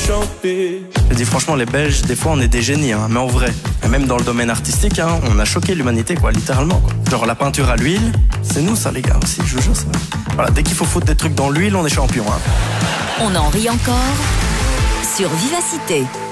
chanter. Je dis franchement, les Belges, des fois on est des génies, hein, mais en vrai. Et même dans le domaine artistique, hein, on a choqué l'humanité, quoi, littéralement. Quoi. Genre la peinture à l'huile, c'est nous ça les gars aussi, je vous jure ça. Voilà, dès qu'il faut foutre des trucs dans l'huile, on est champion. Hein. On en rit encore sur Vivacité.